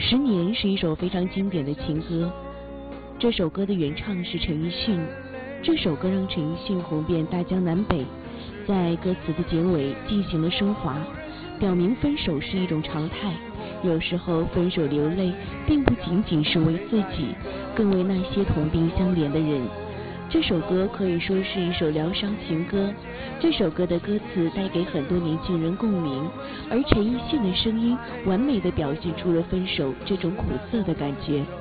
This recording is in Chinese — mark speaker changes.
Speaker 1: 10年是一首非常经典的情歌，这首歌的原唱是陈奕迅。这首歌让陈奕迅红遍大江南北，在歌词的结尾进行了升华，表明分手是一种常态。有时候分手流泪，并不仅仅是为自己，更为那些同病相怜的人。这首歌可以说是一首疗伤情歌，这首歌的歌词带给很多年轻人共鸣，而陈奕迅的声音完美地表现出了分手这种苦涩的感觉。